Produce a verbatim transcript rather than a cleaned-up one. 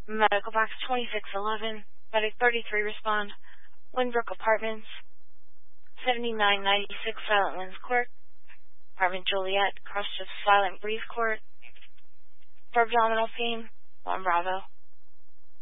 Medical box twenty-six eleven, medic thirty-three respond. Windbrook Apartments, seventy-nine ninety-six Silent Winds Court, Apartment Juliet, Cross Silent Breeze Court. For abdominal pain, one Bravo.